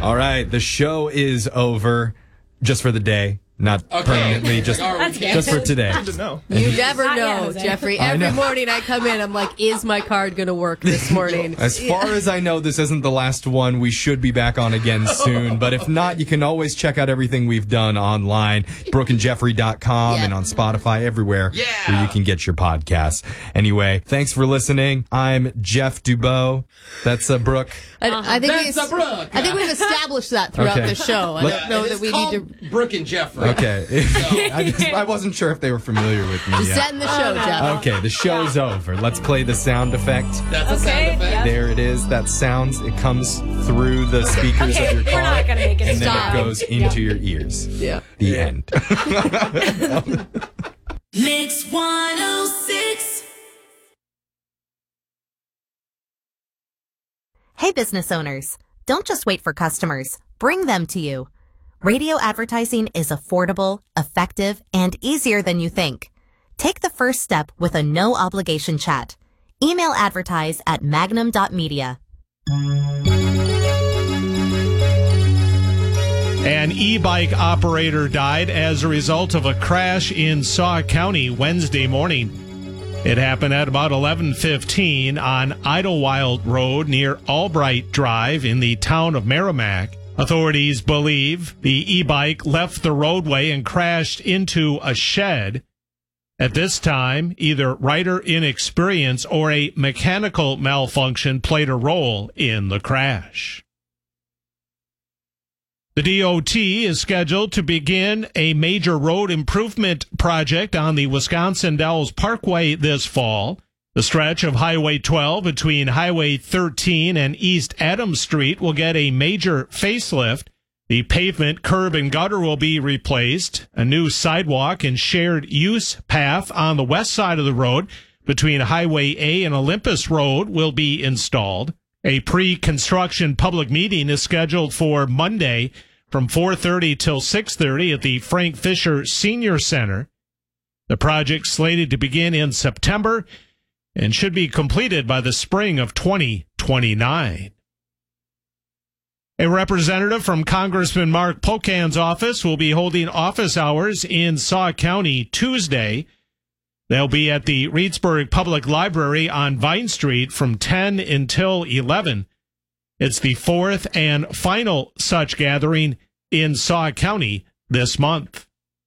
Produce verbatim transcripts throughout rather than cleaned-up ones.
All right, the show is over just for the day. Not okay. permanently, just just for today. Good to know. You never know, Jeffrey. Every morning I come in, I'm like, is my card going to work this morning? As far yeah. as I know, this isn't the last one. We should be back on again soon. But if not, you can always check out everything we've done online, brooke and jeffrey dot com yeah. and on Spotify, everywhere yeah. where you can get your podcasts. Anyway, thanks for listening. I'm Jeff Dubow. That's uh, Brooke. I, I think That's we, a Brooke. I think we've established that throughout okay. the show. I yeah, don't know that we need to. Brooke and Jeffrey. Okay. So. I, just, I wasn't sure if they were familiar with me Just yet. setting the show, Jeff. Okay, the show's over. Let's play the sound effect. That's a Okay, sound effect. yep. There it is. That sounds. It comes through the speakers Okay, of your we're car. not gonna make it and stop. then it goes into your ears. Yeah. The Yeah. end. Mix one oh six. Hey, business owners. Don't just wait for customers. Bring them to you. Radio advertising is affordable, effective, and easier than you think. Take the first step with a no-obligation chat. Email advertise at magnum dot media. An e-bike operator died as a result of a crash in Sauk County Wednesday morning. It happened at about eleven fifteen on Idlewild Road near Albright Drive in the town of Merrimack. Authorities believe the e-bike left the roadway and crashed into a shed. At this time, either rider inexperience or a mechanical malfunction played a role in the crash. The D O T is scheduled to begin a major road improvement project on the Wisconsin Dells Parkway this fall. The stretch of Highway twelve between Highway thirteen and East Adams Street will get a major facelift. The pavement, curb, and gutter will be replaced. A new sidewalk and shared use path on the west side of the road between Highway A and Olympus Road will be installed. A pre-construction public meeting is scheduled for Monday from four thirty till six thirty at the Frank Fisher Senior Center. The project slated to begin in September and should be completed by the spring of twenty twenty-nine. A representative from Congressman Mark Pocan's office will be holding office hours in Sauk County Tuesday. They'll be at the Reedsburg Public Library on Vine Street from ten until eleven. It's the fourth and final such gathering in Sauk County this month.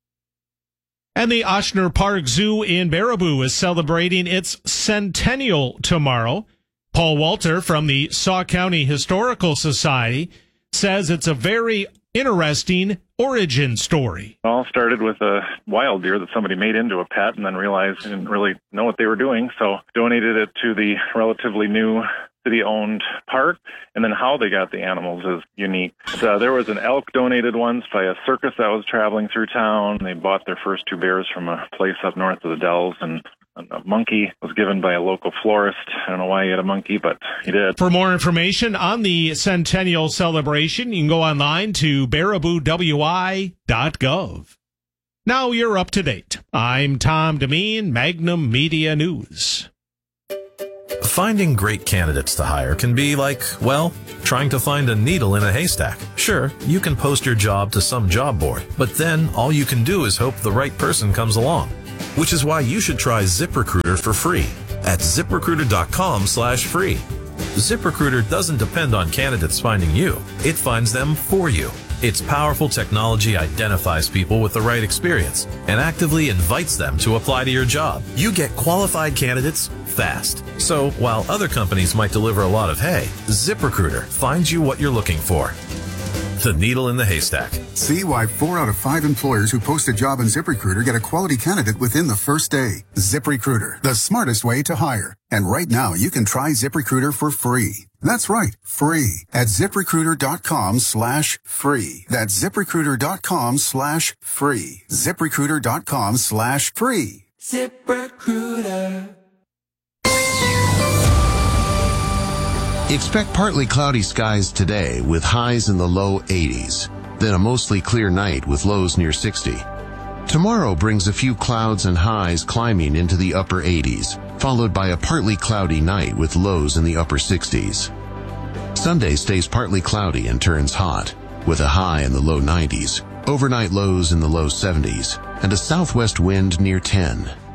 And the Ochsner Park Zoo in Baraboo is celebrating its centennial tomorrow. Paul Walter from the Sauk County Historical Society says it's a very interesting origin story. It all started with a wild deer that somebody made into a pet and then realized they didn't really know what they were doing, so donated it to the relatively new city-owned park, and then how they got the animals is unique. So there was an elk donated once by a circus that was traveling through town. They bought their first two bears from a place up north of the Dells, and a monkey was given by a local florist. I don't know why he had a monkey, but he did. For more information on the centennial celebration, you can go online to baraboo w i dot gov. Now you're up to date. I'm Tom Demeen, Magnum Media News. Finding great candidates to hire can be like, well, trying to find a needle in a haystack. Sure, you can post your job to some job board, but then all you can do is hope the right person comes along. Which is why you should try ZipRecruiter for free at ziprecruiter dot com slash free. ZipRecruiter doesn't depend on candidates finding you. It finds them for you. Its powerful technology identifies people with the right experience and actively invites them to apply to your job. You get qualified candidates fast. So while other companies might deliver a lot of hay, ZipRecruiter finds you what you're looking for. The needle in the haystack. See why four out of five employers who post a job on ZipRecruiter get a quality candidate within the first day. ZipRecruiter, the smartest way to hire. And right now, you can try ZipRecruiter for free. That's right, free at ziprecruiter dot com slash free. That's ziprecruiter dot com slash free. ziprecruiter dot com slash free. ZipRecruiter. Expect partly cloudy skies today with highs in the low eighties, then a mostly clear night with lows near sixty. Tomorrow brings a few clouds and highs climbing into the upper eighties, followed by a partly cloudy night with lows in the upper sixties. Sunday stays partly cloudy and turns hot, with a high in the low nineties, overnight lows in the low seventies, and a southwest wind near ten.